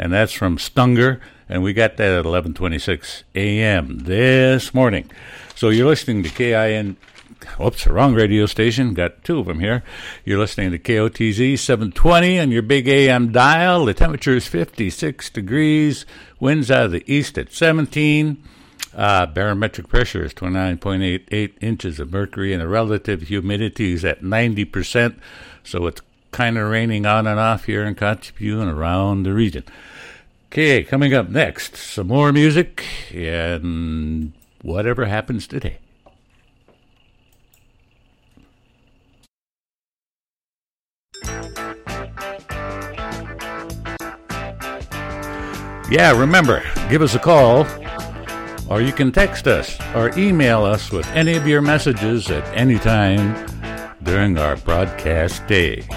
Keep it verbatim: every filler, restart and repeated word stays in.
and that's from Stunger, and we got that at eleven twenty-six a.m. this morning. So you're listening to K I N, oops, wrong radio station, got two of them here. You're listening to K O T Z seven twenty on your big A M dial. The temperature is fifty-six degrees, winds out of the east at seventeen. Uh, barometric pressure is twenty-nine point eight eight inches of mercury, and the relative humidity is at ninety percent, so it's kind of raining on and off here in Kotzebue and around the region. Okay, coming up next, some more music and whatever happens today. Yeah, remember, give us a call, or you can text us or email us with any of your messages at any time during our broadcast day.